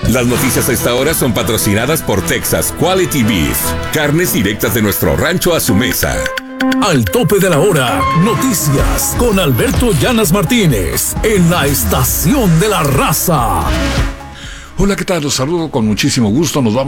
Las noticias a esta hora son patrocinadas por Texas Quality Beef. Carnes directas de nuestro rancho a su mesa. Al tope de la hora, noticias con Alberto Llanas Martínez en la Estación de la Raza. Hola, ¿qué tal? Los saludo con muchísimo gusto. Nos vamos